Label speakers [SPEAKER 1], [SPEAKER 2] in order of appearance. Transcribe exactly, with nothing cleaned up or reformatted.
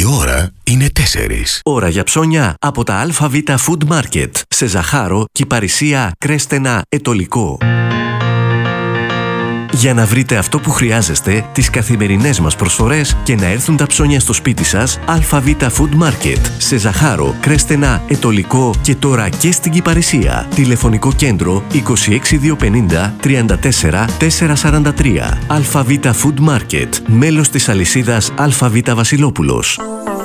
[SPEAKER 1] Η ώρα είναι τέσσερις.
[SPEAKER 2] Ώρα για ψώνια από τα ΑΒ Food Market σε Ζαχάρο, Κυπαρισία, Κρέστενα, Ετωλικό. Για να βρείτε αυτό που χρειάζεστε, τις καθημερινές μας προσφορές και να έρθουν τα ψώνια στο σπίτι σας, ΑΒ Food Market σε Ζαχάρο, Κρέστενα, Ετωλικό και τώρα και στην Κυπαρισία. Τηλεφωνικό κέντρο είκοσι έξι διακόσια πενήντα τριάντα τέσσερα τετρακόσια σαράντα τρία. ΑΒ Food Market, μέλος της αλυσίδας ΑΒ Βασιλόπουλος.